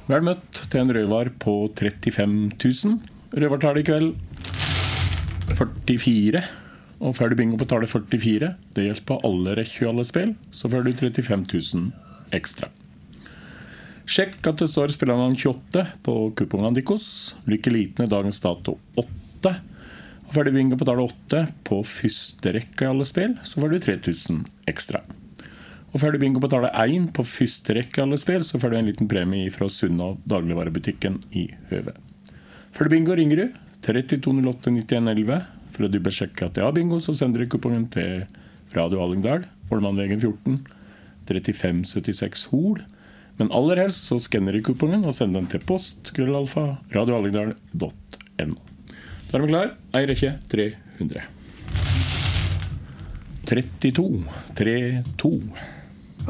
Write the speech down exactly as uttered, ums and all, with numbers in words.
Vel møtt til en rødvar på trettifem tusen. Rødvartallet i kveld førtifire. Og ferdig bingo på tallet førtifire. Det gjelder på alle rekke og alle spill. Så får du trettifem tusen ekstra. Sjekk at det står spillergang tjueåtte på kupongene dikos. Lykke litende dagens dato åtte. Og ferdig bingo på tallet åtte på første rekke i alle spill. Så får du tre tusen ekstra. Og ferdig bingo på tallet én på første rekke i alle spill, så får du en liten premie fra Sunna dagligvarebutikken i Høve. Ferdig bingo ringer du trettito null åtte nittien elleve. For å dobbeltsjekke at det er bingo, så sender du kupongen til Radio Hallingdal, Ålmannvegen fjorten, trettifem syttiseks Hol. Men aller helst så skanner du kupongen og sender den til post, krøllalfa, radiohalligdal punktum no. Da er vi klar. Ei rekke tre hundre. trettito tre to